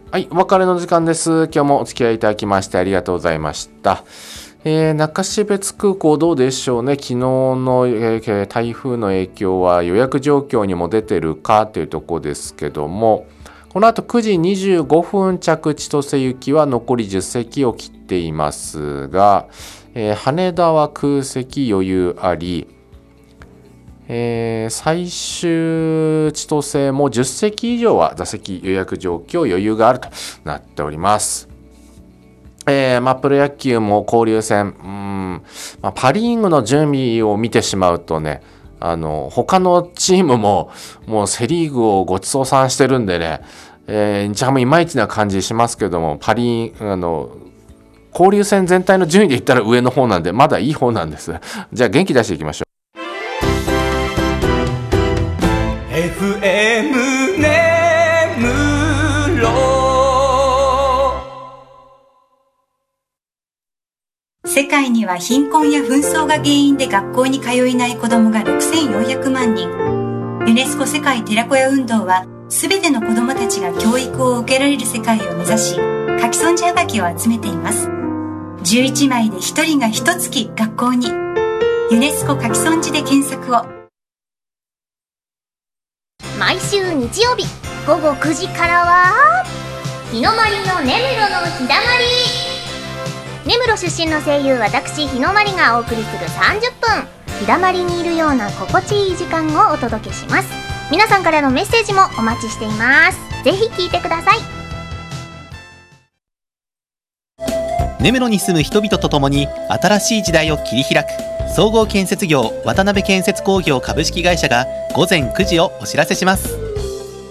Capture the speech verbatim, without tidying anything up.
はい、お別れの時間です。今日もお付き合いいただきましてありがとうございました。えー、中標津空港どうでしょうね。昨日の、えー、台風の影響は予約状況にも出てるかというところですけども、この後くじにじゅうごふん着千歳行きは残りじゅっせきを切っていますが、えー、羽田は空席余裕あり、えー、最終千歳もじゅっせき以上は座席予約状況余裕があるとなっております。えーまあ、プロ野球も交流戦、うーん、まあ、パ・リーグの準備を見てしまうとね、あの他のチームももうセ・リーグをごちそうさんしてるんでね、えー、日ハムいまいちな感じしますけども、パリあの交流戦全体の順位で言ったら上の方なんでまだいい方なんです。じゃあ元気出していきましょう。 エフエム ねむろ世界には貧困や紛争が原因で学校に通えない子どもがろくせんよんひゃくまんにん。ユネスコ世界寺子屋運動はすべての子どもたちが教育を受けられる世界を目指し、書き損じはがきを集めています。じゅういちまいでひとりがひとつき学校に。ユネスコ書き損じで検索を。 毎週日曜日ごごくじからは日のまりの根室のひだまり。根室出身の声優私日のまりがお送りするさんじゅっぷん、ひだまりにいるような心地いい時間をお届けします。皆さんからのメッセージもお待ちしています。ぜひ聞いてください。 根室に住む人々と共に新しい時代を切り開く総合建設業渡辺建設工業株式会社がごぜんくじをお知らせします。